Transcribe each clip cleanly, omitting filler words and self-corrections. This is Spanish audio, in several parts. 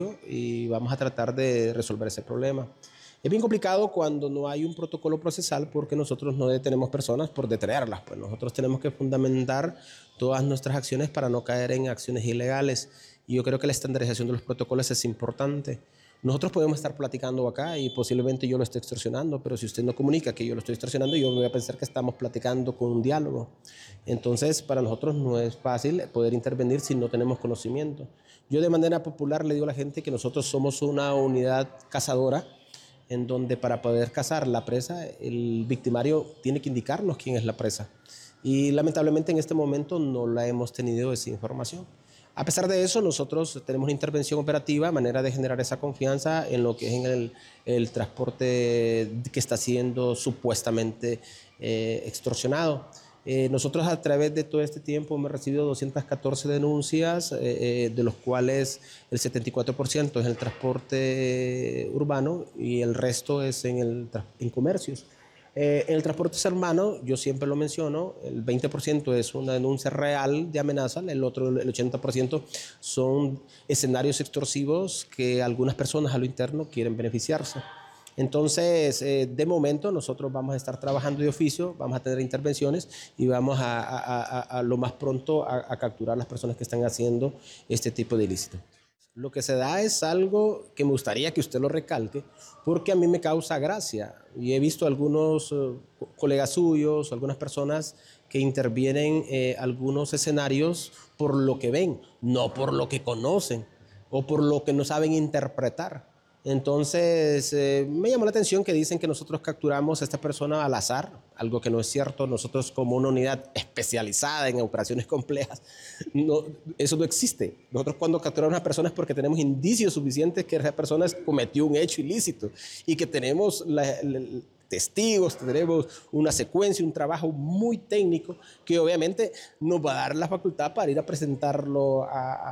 y vamos a tratar de resolver ese problema. Es bien complicado cuando no hay un protocolo procesal porque nosotros no detenemos personas por detenerlas, pues nosotros tenemos que fundamentar todas nuestras acciones para no caer en acciones ilegales y yo creo que la estandarización de los protocolos es importante. Nosotros podemos estar platicando acá y posiblemente yo lo esté extorsionando, pero si usted no comunica que yo lo estoy extorsionando, yo voy a pensar que estamos platicando con un diálogo. Entonces, para nosotros no es fácil poder intervenir si no tenemos conocimiento. Yo de manera popular le digo a la gente que nosotros somos una unidad cazadora, en donde para poder cazar la presa, el victimario tiene que indicarnos quién es la presa. Y lamentablemente en este momento no la hemos tenido esa información. A pesar de eso, nosotros tenemos una intervención operativa, manera de generar esa confianza en lo que es en el transporte que está siendo supuestamente extorsionado. Nosotros a través de todo este tiempo hemos recibido 214 denuncias, de los cuales el 74% es en el transporte urbano y el resto es en comercios. En el transporte urbano, yo siempre lo menciono, el 20% es una denuncia real de amenaza, el 80% son escenarios extorsivos que algunas personas a lo interno quieren beneficiarse. Entonces, de momento nosotros vamos a estar trabajando de oficio, vamos a tener intervenciones y vamos a lo más pronto a capturar a las personas que están haciendo este tipo de ilícito. Lo que se da es algo que me gustaría que usted lo recalque, porque a mí me causa gracia. Y he visto algunos colegas suyos, algunas personas que intervienen algunos escenarios por lo que ven, no por lo que conocen o por lo que no saben interpretar. Entonces, me llamó la atención que dicen que nosotros capturamos a esta persona al azar, algo que no es cierto. Nosotros, como una unidad especializada en operaciones complejas, no, eso no existe. Nosotros cuando capturamos a una persona es porque tenemos indicios suficientes que esa persona cometió un hecho ilícito y que tenemos testigos, tenemos una secuencia, un trabajo muy técnico que obviamente nos va a dar la facultad para ir a presentarlo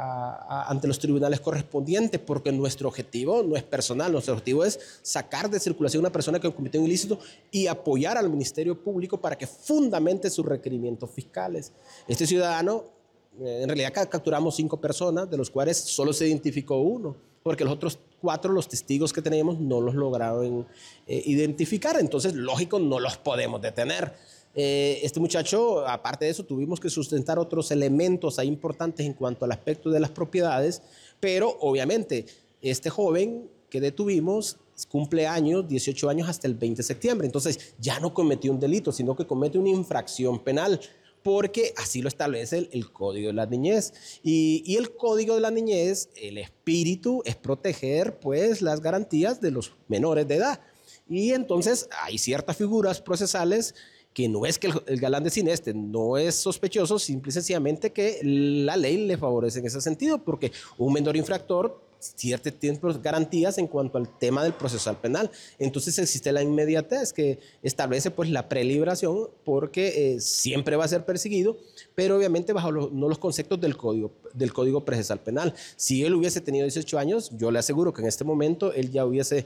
ante los tribunales correspondientes, porque nuestro objetivo no es personal, nuestro objetivo es sacar de circulación a una persona que cometió un ilícito y apoyar al Ministerio Público para que fundamente sus requerimientos fiscales. Este ciudadano, en realidad capturamos 5 personas, de los cuales solo se identificó uno, porque los otros 4, los testigos que tenemos, no los lograron identificar. Entonces, lógico, no los podemos detener. Este muchacho, aparte de eso, tuvimos que sustentar otros elementos ahí importantes en cuanto al aspecto de las propiedades, pero obviamente este joven que detuvimos cumple años, 18 años hasta el 20 de septiembre. Entonces, ya no cometió un delito, sino que comete una infracción penal, porque así lo establece el Código de la Niñez. Y el Código de la Niñez, el espíritu es proteger pues las garantías de los menores de edad. Y entonces hay ciertas figuras procesales que no es que el galán de cine no es sospechoso, simple y sencillamente que la ley le favorece en ese sentido, porque un menor infractor ciertos tiempos, garantías en cuanto al tema del procesal penal. Entonces existe la inmediatez que establece pues la preliberación, porque siempre va a ser perseguido, pero obviamente bajo no los conceptos del código procesal penal. Si él hubiese tenido 18 años, yo le aseguro que en este momento él ya hubiese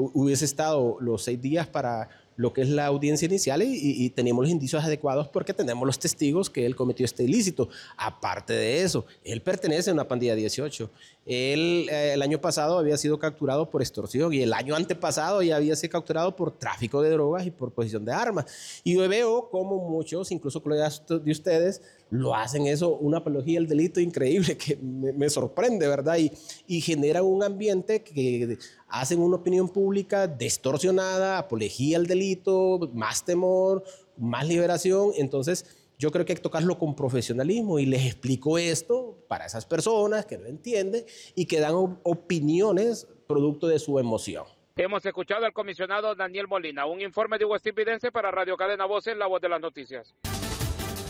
estado los 6 días para lo que es la audiencia inicial y teníamos los indicios adecuados porque tenemos los testigos que él cometió este ilícito. Aparte de eso, él pertenece a una pandilla 18. Él el año pasado había sido capturado por extorsión y el año antepasado ya había sido capturado por tráfico de drogas y por posesión de armas. Y yo veo como muchos, incluso colegas de ustedes, lo hacen eso, una apología al delito increíble que me sorprende, ¿verdad? Y genera un ambiente que hacen una opinión pública distorsionada, apología al delito, más temor, más liberación. Entonces, yo creo que hay que tocarlo con profesionalismo y les explico esto para esas personas que no entienden y que dan opiniones producto de su emoción. Hemos escuchado al comisionado Daniel Molina. Un informe de Hugo Estipidense para Radio Cadena Voces, La Voz de las Noticias.